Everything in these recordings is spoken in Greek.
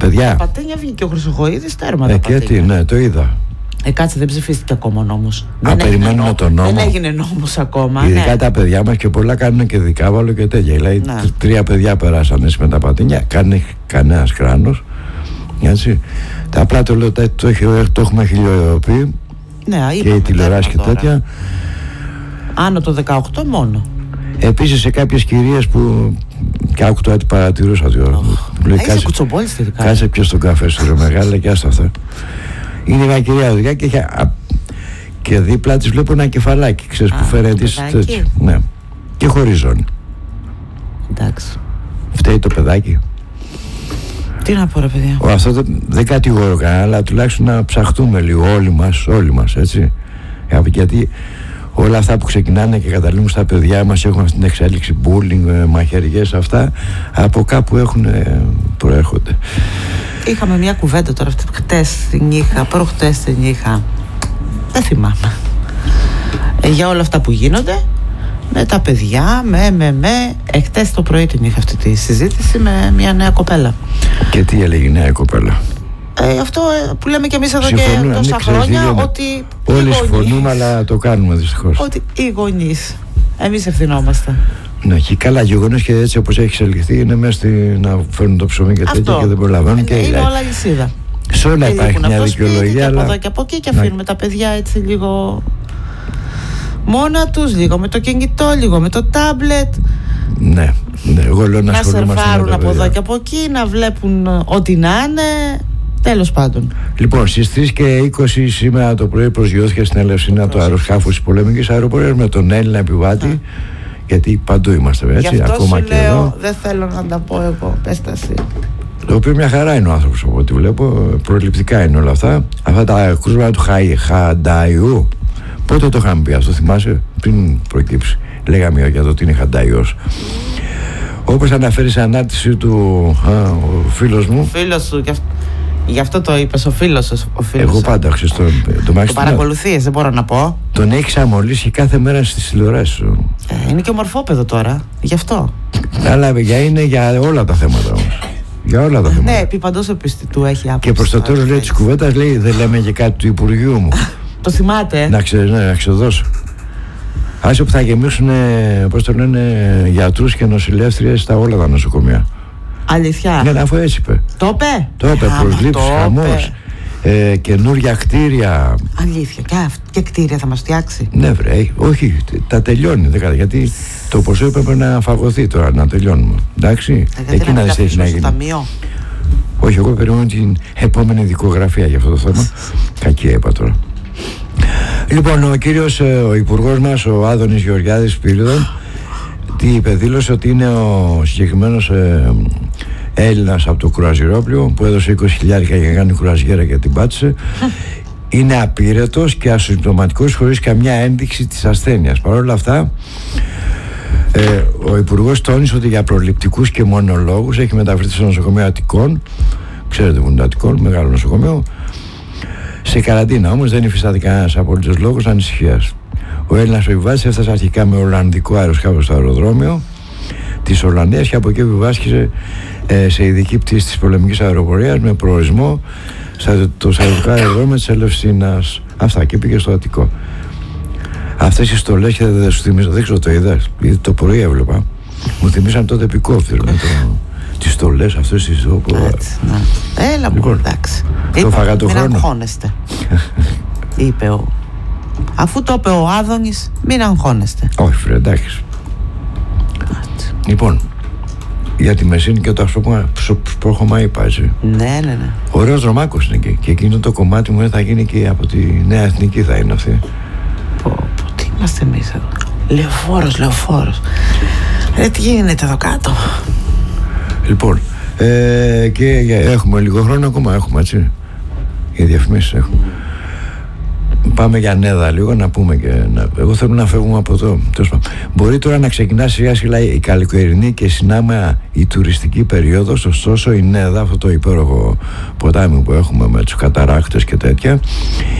Παιδιά. Πατένια βγήκε ο Χρυσοχοΐδης, τέρμα τα και τι, ναι, το είδα. Κάτσε, δεν ψηφίστηκε ακόμα ο νόμος. Περιμένουμε τον νόμο. Δεν έγινε νόμος ακόμα. Ειδικά τα παιδιά μας και πολλά κάνουν και δικάβαλο και τέτοια. Δηλαδή 3 παιδιά περάσαν έτσι με τα πατίνια, κανένας κράνος. Έτσι. Απλά το λέω, το έχουμε χιλιοποιεί. Ναι, και η τηλεοράση και τέτοια. Άνω το 18 μόνο. Επίσης σε κάποιες κυρίες που και άκου το παρατηρούσα. Είσαι κουτσομπόλης τελικά. Κάτσε πιο στον καφέ σου ρε μεγάλα και άστα αυτά. Είναι μια κυρία δουλειά και δίπλα της βλέπω ένα κεφαλάκι, ξέρεις, που φαίνεται έτσι. Ναι. Και χωρίς ζώνη. Εντάξει. Φταίει το παιδάκι. Τι να πω ρε παιδιά. Αυτό δεν κατηγορώ κανένα, αλλά τουλάχιστον να ψαχτούμε λίγο όλοι μας, έτσι. Γιατί όλα αυτά που ξεκινάνε και καταλήγουν στα παιδιά μας, έχουν αυτή την εξέλιξη bullying, μαχαιριές, αυτά από κάπου προέρχονται. Είχαμε μια κουβέντα τώρα χτες την είχα, προχτές την είχα, δεν θυμάμαι, για όλα αυτά που γίνονται με τα παιδιά, χτες το πρωί την είχα αυτή τη συζήτηση με μια νέα κοπέλα. Και τι έλεγε η νέα κοπέλα? Αυτό που λέμε και εμείς εδώ και τόσα χρόνια, ότι όλοι συμφωνούμε, αλλά το κάνουμε δυστυχώς. Ότι οι γονείς, εμείς ευθυνόμαστε. Ναι, και καλά γεγονός και έτσι όπως έχει εξελιχθεί είναι μέσα να φέρνουν το ψωμί και τέτοια και δεν προλαβαίνουν. Είναι όλα λυσίδα. Σε όλα υπάρχει μια δικαιολογία. Από εδώ και από εκεί και αφήνουμε τα παιδιά έτσι λίγο μόνα τους, λίγο με το κινητό, λίγο με το τάμπλετ. Ναι, εγώ λέω να σερφάρουν από εδώ και από εκεί, να βλέπουν ό,τι να είναι. Τέλος πάντων. Λοιπόν, στις 3:20 σήμερα το πρωί προσγειώθηκε στην Ελευσίνα το αεροσκάφος της πολεμικής αεροπορίας με τον Έλληνα επιβάτη. Γιατί παντού είμαστε, έτσι. Γι' αυτό ακόμα σου και λέω, εδώ. δεν θέλω να τα πω εγώ. Πες τα εσύ. Το οποίο μια χαρά είναι ο άνθρωπος από ό,τι βλέπω. Προληπτικά είναι όλα αυτά. Αυτά τα κρούσματα του Χανταϊού. Πότε το είχαμε πει αυτό, θυμάσαι? Πριν προκύψει. Λέγαμε για το ότι είναι Χανταϊός. Όπως αναφέρει σε ανάρτηση του ο φίλος μου. Φίλος σου, γι' αυτό το είπες, ο φίλος. Εγώ πάντα ξέρεις το παρακολουθείς, δεν μπορώ να πω. Τον έχεις αμολύσει κάθε μέρα στις τηλεοράσεις σου. Είναι και ομορφόπεδο τώρα, γι' αυτό. Αλλά είναι για όλα τα θέματα όμως. Για όλα τα θέματα. Ναι, επί παντός επιστητού έχει άποψη. Και προς το τέλος λέει της κουβέντας, λέει δεν λέμε και κάτι του Υπουργείου μου. Το θυμάται. Να ξεδώσω. Άσε που θα γεμίσουν, πώς το λένε, γιατρούς και νοσηλεύτριες στα όλα τα νοσοκομεία. Αλήθεια? Ναι, αφού έτσι είπε. Το είπε. Το είπε, προσλήψεις, χαμός, καινούρια κτίρια. Αλήθεια, και κτίρια θα μας φτιάξει? Ναι βρε, όχι, τα τελειώνει, γιατί το ποσό έπρεπε να φαγωθεί τώρα, να τελειώνουμε. Εντάξει, εκεί να δεις να γίνει. Ταμείο. Όχι, εγώ περιμένω την επόμενη δικογραφία για αυτό το θέμα. Κακία είπα τώρα. Λοιπόν, ο κύριος, ο υπουργός μας, ο Άδωνης Γεωργιάδης Σπύριδων, τι είπε? Δήλωσε ότι είναι ο συγκεκριμένος Έλληνας από το κρουαζιερόπλιο που έδωσε 20.000 για να κάνει κρουαζιέρα και την πάτησε. Είναι απείρετος και ασυμπτωματικός χωρίς καμιά ένδειξη της ασθένειας. Παρ' όλα αυτά, ο υπουργός τόνισε ότι για προληπτικούς και μονολόγους έχει μεταφερθεί στο νοσοκομείο Αττικών. Ξέρετε που είναι το Αττικών, μεγάλο νοσοκομείο. Σε καραντίνα όμως, δεν υφιστάται κανένας απολύτως λόγος ανησυχίας. Ο Έλληνας επιβάτης έφτασε αρχικά με ολλανδικό αεροσκάφος στο αεροδρόμιο της Ολλανδίας και από εκεί επιβάσκησε σε ειδική πτήση της πολεμικής αεροπορίας με προορισμό το στρατιωτικό αεροδρόμιο της Ελευσίνας. Αυτά, και πήγε στο Αττικό. Αυτές οι στολές, και δεν σου θυμίζω, δεν ξέρω, το είδες, γιατί το πρωί έβλεπα, μου θυμίσαν τότε επικόφτυρο με τις στολές αυτές τις όπου... Έλα μου, λοιπόν, εντάξει. Το φαγατοχρόνο. Μην αγχώνεστε. Είπε αφού το είπε ο Άδωνης, μην αγχώνεστε. Όχι φρε, εντάξει. Λοιπόν, για τη Μεσίνη και το Σπρόχωμα είπα, έτσι. Ναι. Ωραίος δρομάκος είναι και εκείνο το κομμάτι μου θα γίνει και από τη Νέα Εθνική θα είναι αυτή. Τι είμαστε εμείς εδώ? Λεωφόρος. Τι γίνεται εδώ κάτω? Λοιπόν, και έχουμε λίγο χρόνο ακόμα, έχουμε, έτσι. Για διαφημίσεις έχουμε. Πάμε για νέδα λίγο να πούμε εγώ θέλω να φεύγουμε από εδώ. Μπορεί τώρα να ξεκινά σιγά σιγά η καλοκαιρινή και συνάμα η τουριστική περίοδος. Ωστόσο η Νέδα, αυτό το υπέροχο ποτάμι που έχουμε με τους καταράκτες και τέτοια,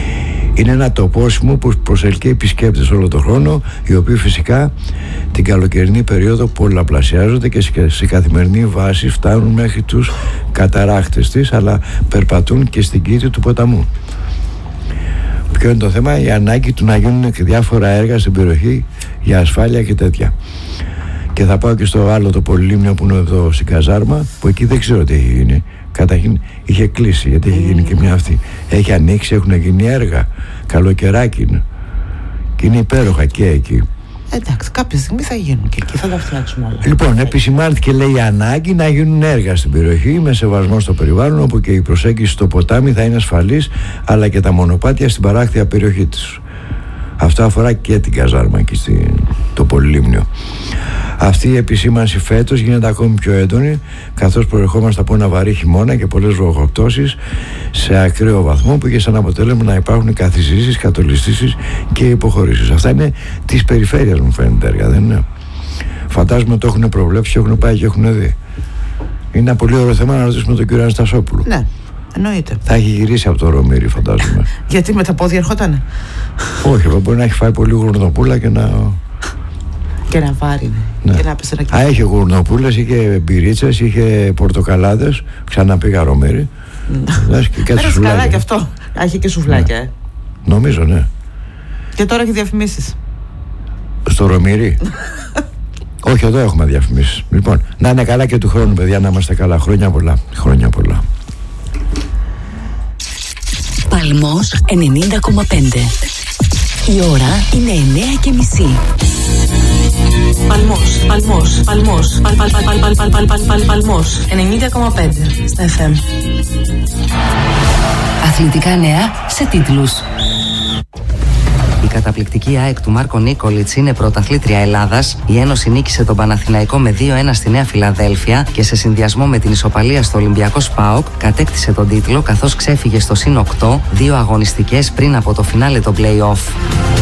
Είναι ένα τοπόσιμο που προσελκύει επισκέπτες όλο τον χρόνο, οι οποίοι φυσικά την καλοκαιρινή περίοδο πολλαπλασιάζονται και σε καθημερινή βάση φτάνουν μέχρι τους καταράχτες της, αλλά περπατούν και στην κήτη του ποταμού. Ποιο είναι το θέμα? Η ανάγκη του να γίνουν διάφορα έργα στην περιοχή για ασφάλεια και τέτοια. Και θα πάω και στο άλλο το πολυλήμνιο που είναι εδώ στην καζάρμα, που εκεί δεν ξέρω τι έχει γίνει. Καταρχήν είχε κλείσει, γιατί έχει γίνει και μια αυτή. Έχει ανοίξει, έχουν γίνει έργα. Καλοκαιράκι είναι. Και είναι υπέροχα και εκεί. Εντάξει, κάποια στιγμή θα γίνουν και εκεί, θα τα φτιάξουμε όλα. Λοιπόν, επισημάνθηκε, λέει, η ανάγκη να γίνουν έργα στην περιοχή με σεβασμό στο περιβάλλον, όπου και η προσέγγιση στο ποτάμι θα είναι ασφαλής, αλλά και τα μονοπάτια στην παράκτια περιοχή της. Αυτό αφορά και την καζάρμα και το πολυλήμνιο. Αυτή η επισήμανση φέτος γίνεται ακόμη πιο έντονη, καθώς προερχόμαστε από ένα βαρύ χειμώνα και πολλές βροχοπτώσεις σε ακραίο βαθμό, που είχε σαν αποτέλεσμα να υπάρχουν καθυστερήσεις, κατολιστήσεις και υποχωρήσεις. Αυτά είναι της περιφέρειας, μου φαίνεται, έργα, δεν είναι? Φαντάζομαι το έχουν προβλέψει, έχουν πάει και έχουν δει. Είναι ένα πολύ ωραίο θέμα να ρωτήσουμε τον κύριο Αναστασόπουλο. Ναι. Εννοείται. Θα έχει γυρίσει από το Ρωμήρι, φαντάζομαι. Γιατί με τα πόδια ερχότανε? Όχι, μπορεί να έχει φάει πολύ γουρνοπούλα και να. Και να βάρει. Ναι. Και να πέσει ένα κεφάλι. Είχε γουρνοπούλες, είχε μπυρίτσες, είχε πορτοκαλάδες. Ξαναπήγα Ρωμήρι. Πέρασε καλά και αυτό. Έχει και σουφλάκια. Ναι. Νομίζω, ναι. Και τώρα έχει διαφημίσεις. Στο Ρωμήρι. Όχι, εδώ έχουμε διαφημίσεις. Λοιπόν, να είναι καλά και του χρόνου, παιδιά, να είμαστε καλά. Χρόνια πολλά. Χρόνια πολλά. Παλμός 90,5. Η ώρα είναι 9:30. Παλμός 90,5 στα FM. Αθλητικά νέα σε τίτλους. Η καταπληκτική ΑΕΚ του Μάρκο Νίκολιτς είναι πρωταθλήτρια Ελλάδας. Η Ένωση νίκησε τον Παναθηναϊκό με 2-1 στη Νέα Φιλαδέλφια και σε συνδυασμό με την ισοπαλία στο Ολυμπιακό ΠΑΟΚ κατέκτησε τον τίτλο, καθώς ξέφυγε στο +8 2 αγωνιστικές πριν από το φινάλε των play-off.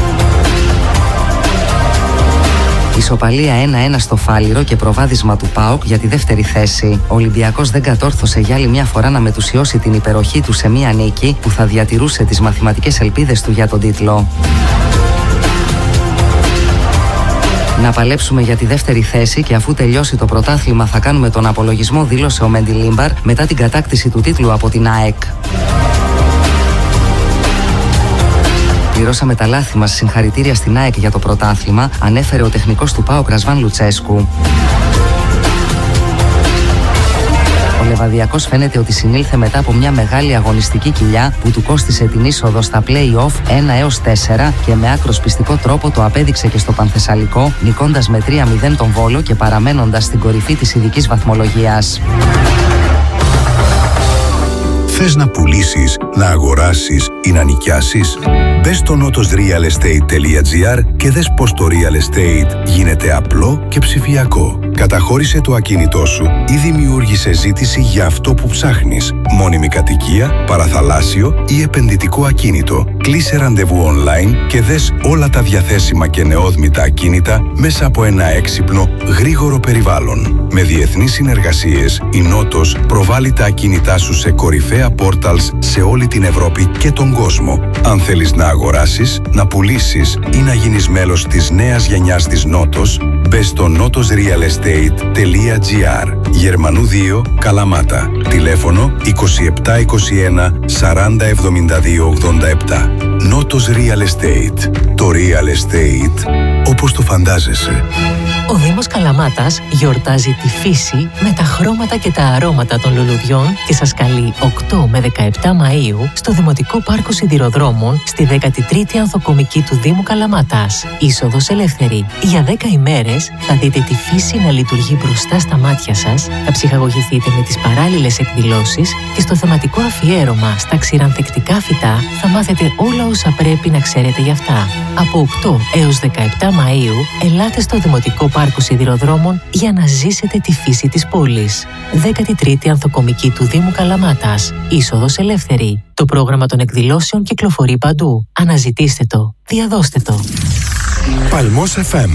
Ισοπαλία 1-1 στο Φάληρο και προβάδισμα του ΠΑΟΚ για τη δεύτερη θέση. Ο Ολυμπιακός δεν κατόρθωσε για άλλη μια φορά να μετουσιώσει την υπεροχή του σε μια νίκη που θα διατηρούσε τις μαθηματικές ελπίδες του για τον τίτλο. Να παλέψουμε για τη δεύτερη θέση και αφού τελειώσει το πρωτάθλημα θα κάνουμε τον απολογισμό, δήλωσε ο Μεντιλίμπαρ μετά την κατάκτηση του τίτλου από την ΑΕΚ. Πληρώσαμε τα λάθη μας, συγχαρητήρια στην ΑΕΚ για το πρωτάθλημα, ανέφερε ο τεχνικός του ΠΑΟΚ Ρασβάν Λουτσέσκου. Ο Λεβαδιακός φαίνεται ότι συνήλθε μετά από μια μεγάλη αγωνιστική κοιλιά που του κόστισε την είσοδο στα play-off 1-4 και με άκρος πιστικό τρόπο το απέδειξε και στο Πανθεσσαλικό, νικώντας με 3-0 τον Βόλο και παραμένοντας στην κορυφή της ειδικής βαθμολογίας. Θες να πουλήσεις, να αγοράσεις ή να νοικιάσεις? Μπες στο notosrealestate.gr και δες πως το real estate γίνεται απλό και ψηφιακό. Καταχώρησε το ακίνητό σου ή δημιούργησε ζήτηση για αυτό που ψάχνεις. Μόνιμη κατοικία, παραθαλάσσιο ή επενδυτικό ακίνητο. Κλείσε ραντεβού online και δες όλα τα διαθέσιμα και νεόδμητα ακίνητα μέσα από ένα έξυπνο, γρήγορο περιβάλλον. Με διεθνείς συνεργασίες, η Νότος προβάλλει τα ακίνητά σου σε κορυφαία portals σε όλη την Ευρώπη και τον κόσμο. Αν θέλεις να αγοράσεις, να πουλήσεις ή να γίνεις μέλος της νέας γενιάς της Νότος, μπες στο notosrealestate.gr. Γερμανού 2, Καλαμάτα. Τηλέφωνο 2721 40 72 87. Νότος Real Estate. Το Real Estate όπως το φαντάζεσαι. Ο Δήμος Καλαμάτας γιορτάζει τη φύση με τα χρώματα και τα αρώματα των λουλουδιών και σας καλεί 8 με 17 Μαΐου στο Δημοτικό Πάρκο Σιδηροδρόμων στη 13η Ανθοκομική του Δήμου Καλαμάτας. Είσοδος ελεύθερη. Για 10 ημέρες θα δείτε τη φύση να λειτουργεί μπροστά στα μάτια σας, θα ψυχαγωγηθείτε με τις παράλληλες εκδηλώσεις και στο θεματικό αφιέρωμα στα ξηρανθεκτικά φυτά θα μάθετε όλα όσα πρέπει να ξέρετε για αυτά. Από 8 έως 17 Μαΐου ελάτε στο Δημοτικό Πάρκο Σιδηροδρόμων για να ζήσετε τη φύση της πόλης. 13η Ανθοκομική του Δήμου Καλαμάτας. Είσοδος ελεύθερη. Το πρόγραμμα των εκδηλώσεων κυκλοφορεί παντού. Αναζητήστε το. Διαδώστε το. Παλμός FM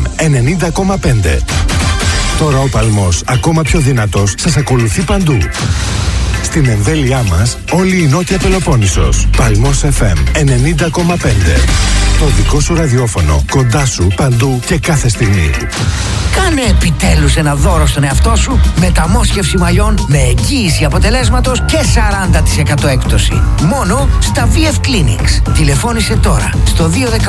90,5. Τώρα ο Παλμός, ακόμα πιο δυνατός, σας ακολουθεί παντού. Στην εμβέλειά μας όλη η Νότια Πελοπόννησος. Παλμός FM 90,5. Το δικό σου ραδιόφωνο, κοντά σου, παντού και κάθε στιγμή. Κάνε επιτέλους ένα δώρο στον εαυτό σου. Μεταμόσχευση μαλλιών με εγγύηση αποτελέσματος και 40% έκπτωση. Μόνο στα VF Clinics. Τηλεφώνησε τώρα στο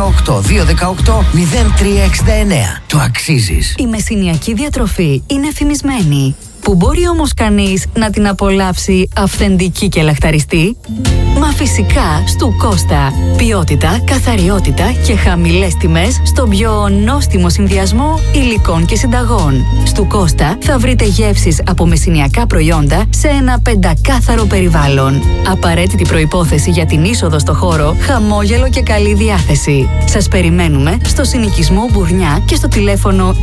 218-218-0369. Το αξίζεις. Η μεσηνιακή διατροφή είναι φημισμένη. Που μπορεί όμως κανείς να την απολαύσει αυθεντική και λαχταριστή? Μα φυσικά στου Κώστα. Ποιότητα, καθαριότητα και χαμηλές τιμές στον πιο νόστιμο συνδυασμό υλικών και συνταγών. Στου Κώστα θα βρείτε γεύσεις από μεσηνιακά προϊόντα σε ένα πεντακάθαρο περιβάλλον. Απαραίτητη προϋπόθεση για την είσοδο στο χώρο, χαμόγελο και καλή διάθεση. Σας περιμένουμε στο συνοικισμό Μπουρνιά και στο τηλέφωνο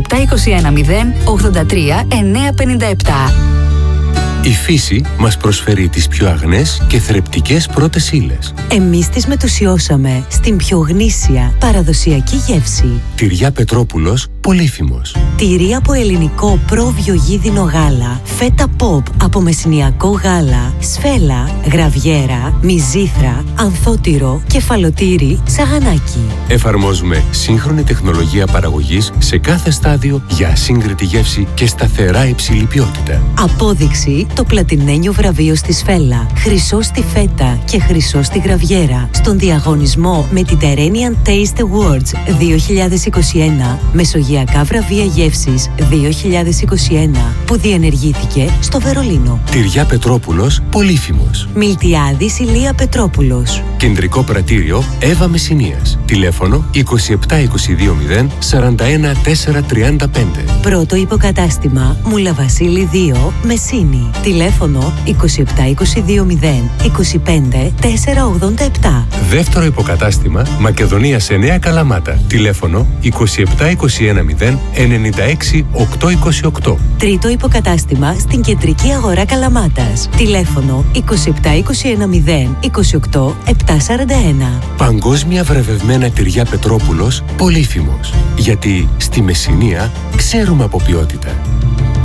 27210 83 957. Η φύση μας προσφέρει τις πιο αγνές και θρεπτικές πρώτες ύλες. Εμείς τις μετουσιώσαμε στην πιο γνήσια παραδοσιακή γεύση. Τυριά Πετρόπουλος, Πολύφημος. Τυρί από ελληνικό πρόβιο γίδινο γάλα, φέτα pop από μεσηνιακό γάλα, σφέλα, γραβιέρα, μυζήθρα, ανθότυρο, κεφαλοτήρι, σαγανάκι. Εφαρμόζουμε σύγχρονη τεχνολογία παραγωγής σε κάθε στάδιο για ασύγκριτη γεύση και σταθερά υψηλή ποιότητα. Απόδειξη το πλατινένιο βραβείο στη σφέλα, χρυσό στη φέτα και χρυσό στη γραβιέρα στον διαγωνισμό με την Terrenian Taste Awards 2021, Μεσογειακά βραβεία γεύσης 2021, που διενεργήθηκε στο Βερολίνο. Τυριά Πετρόπουλος, Πολύφημος. Μιλτιάδης Ηλία Πετρόπουλος. Κεντρικό πρατήριο Εύα Μεσσηνίας. Τηλέφωνο 27220 41 435. Πρώτο υποκατάστημα Μουλαβασίλη 2, Μεσσίνη. Τηλέφωνο 27220 25 487. Δεύτερο υποκατάστημα Μακεδονίας 9 Καλαμάτα. Τηλέφωνο 27210 96 828. Τρίτο υποκατάστημα στην κεντρική αγορά Καλαμάτας. Τηλέφωνο 27210 28 741. Παγκόσμια βραβευμένα τυριά Πετρόπουλος, Πολύφημος. Γιατί στη Μεσσηνία ξέρουμε από ποιότητα.